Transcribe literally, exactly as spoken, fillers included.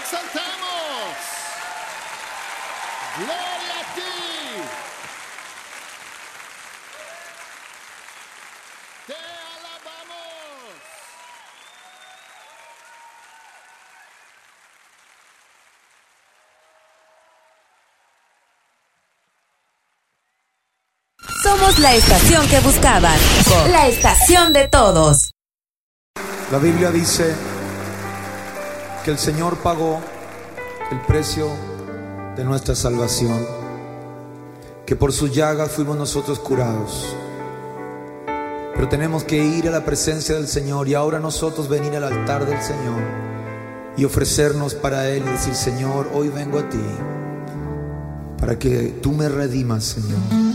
exaltamos. Gloria a ti. Te alabamos. Somos la estación que buscabas. La estación de todos. La Biblia dice que el Señor pagó el precio de nuestra salvación, que por sus llagas fuimos nosotros curados. Pero tenemos que ir a la presencia del Señor y ahora nosotros venir al altar del Señor y ofrecernos para Él y decir: Señor, hoy vengo a ti para que tú me redimas, Señor.